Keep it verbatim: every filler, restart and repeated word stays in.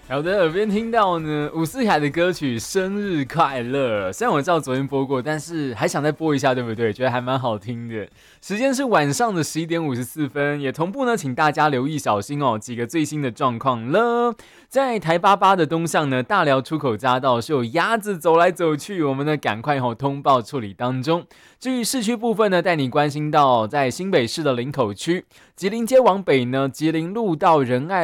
好的，耳边听到呢伍思凯的歌曲《生日快乐》，虽然我知道昨天播过，但是还想再播一下，对不对？觉得还蛮好听的。时间是晚上的十一点五十四分，也同步呢，请大家留意小心哦，几个最新的状况了。在台八八的东向呢，大寮出口匝道是有鸭子走来走去，我们呢赶快吼、哦、通报处理当中。至于市区部分呢，带你关心到在新北市的林口区，吉林街往北呢，吉林路到仁爱